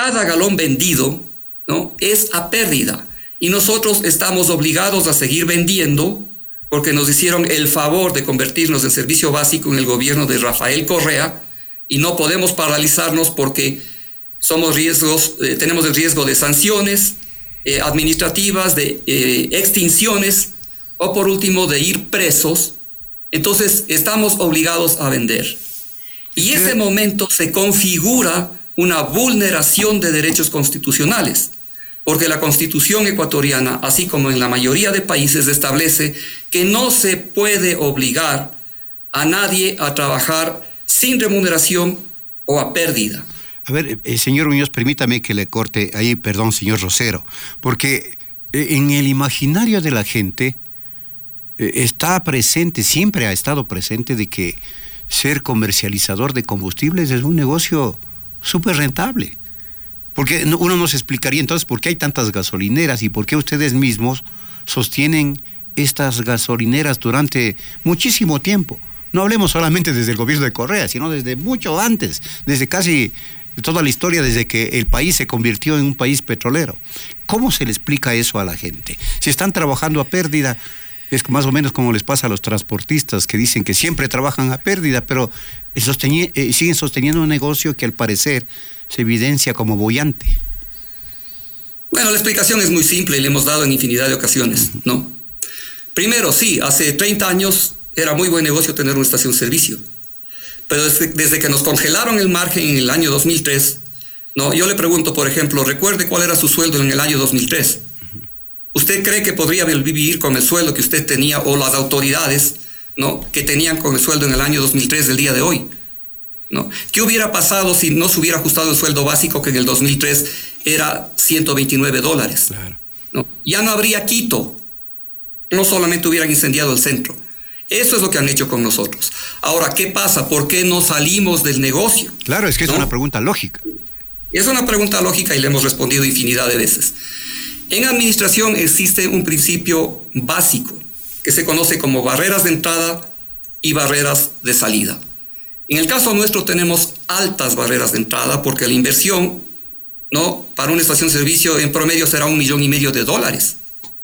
cada galón vendido, ¿no?, es a pérdida. Y nosotros estamos obligados a seguir vendiendo porque nos hicieron el favor de convertirnos en servicio básico en el gobierno de Rafael Correa y no podemos paralizarnos porque tenemos el riesgo de sanciones administrativas, de extinciones o por último de ir presos. Entonces estamos obligados a vender. Y ese momento se configura una vulneración de derechos constitucionales, porque la Constitución ecuatoriana, así como en la mayoría de países, establece que no se puede obligar a nadie a trabajar sin remuneración o a pérdida. A ver, señor Muñoz, permítame que le corte ahí, perdón, señor Rosero, porque en el imaginario de la gente está presente, siempre ha estado presente de que ser comercializador de combustibles es un negocio súper rentable. Porque uno nos explicaría entonces por qué hay tantas gasolineras y por qué ustedes mismos sostienen estas gasolineras durante muchísimo tiempo. No hablemos solamente desde el gobierno de Correa, sino desde mucho antes, desde casi toda la historia, desde que el país se convirtió en un país petrolero. ¿Cómo se le explica eso a la gente? Si están trabajando a pérdida, es más o menos como les pasa a los transportistas que dicen que siempre trabajan a pérdida, pero siguen sosteniendo un negocio que al parecer se evidencia como boyante. Bueno, la explicación es muy simple y le hemos dado en infinidad de ocasiones, ¿no? Primero, sí, hace 30 años era muy buen negocio tener una estación de servicio, pero desde que nos congelaron el margen en el año 2003, ¿no? Yo le pregunto, por ejemplo, recuerde cuál era su sueldo en el año 2003. ¿Usted cree que podría vivir con el sueldo que usted tenía o las autoridades, ¿no?, que tenían con el sueldo en el año 2003 del día de hoy? ¿No? ¿Qué hubiera pasado si no se hubiera ajustado el sueldo básico, que en el 2003 era $129? Claro. ¿No? Ya no habría Quito, no solamente hubieran incendiado el centro. Eso es lo que han hecho con nosotros. Ahora, ¿qué pasa? ¿Por qué no salimos del negocio? Claro, es que es una pregunta lógica. Es una pregunta lógica y le hemos respondido infinidad de veces. En administración existe un principio básico que se conoce como barreras de entrada y barreras de salida. En el caso nuestro tenemos altas barreras de entrada porque la inversión, ¿no?, para una estación de servicio en promedio será $1,5 millones.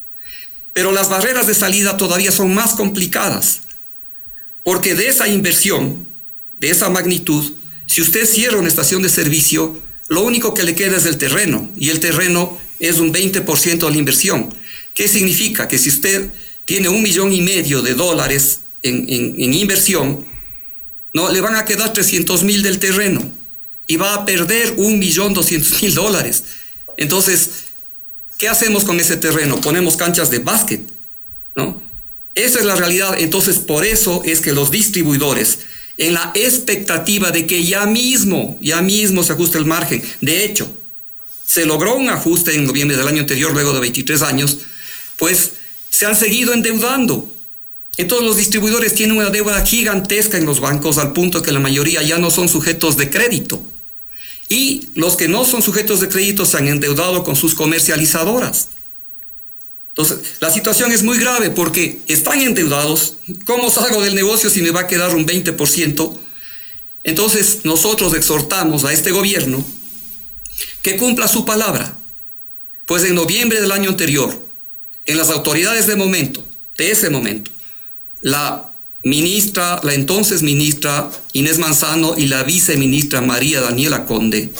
Pero las barreras de salida todavía son más complicadas porque de esa inversión, de esa magnitud, si usted cierra una estación de servicio, lo único que le queda es el terreno y el terreno es un 20% de la inversión. ¿Qué significa? Que si usted tiene $1,5 millones en inversión, no, le van a quedar 300,000 del terreno y va a perder $1,200,000. Entonces, ¿qué hacemos con ese terreno? Ponemos canchas de básquet, ¿no? Esa es la realidad. Entonces, por eso es que los distribuidores, en la expectativa de que ya mismo se ajuste el margen, de hecho, se logró un ajuste en noviembre del año anterior, luego de 23 años, pues se han seguido endeudando. Entonces los distribuidores tienen una deuda gigantesca en los bancos al punto que la mayoría ya no son sujetos de crédito. Y los que no son sujetos de crédito se han endeudado con sus comercializadoras. Entonces la situación es muy grave porque están endeudados. ¿Cómo salgo del negocio si me va a quedar un 20%? Entonces nosotros exhortamos a este gobierno que cumpla su palabra. Pues en noviembre del año anterior, en las autoridades de ese momento, la entonces ministra Inés Manzano y la viceministra María Daniela Conde,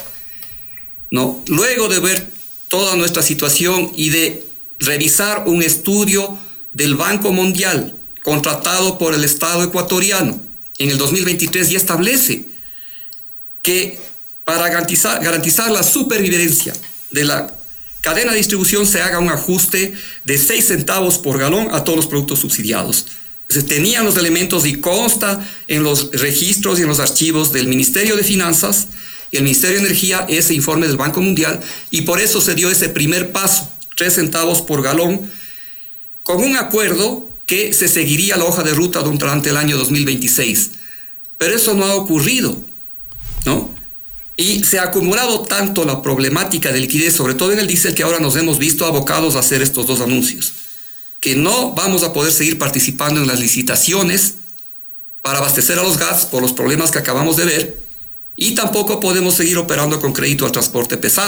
¿no?, luego de ver toda nuestra situación y de revisar un estudio del Banco Mundial contratado por el Estado ecuatoriano en el 2023, y establece que para garantizar la supervivencia de la cadena de distribución se haga un ajuste de 6 centavos por galón a todos los productos subsidiados. Tenían los elementos y consta en los registros y en los archivos del Ministerio de Finanzas y el Ministerio de Energía ese informe del Banco Mundial, y por eso se dio ese primer paso, 3 centavos por galón, con un acuerdo que se seguiría la hoja de ruta durante el año 2026. Pero eso no ha ocurrido, ¿no? Y se ha acumulado tanto la problemática de liquidez, sobre todo en el diésel, que ahora nos hemos visto abocados a hacer estos 2 anuncios. Que no vamos a poder seguir participando en las licitaciones para abastecer a los gas por los problemas que acabamos de ver, y tampoco podemos seguir operando con crédito al transporte pesado.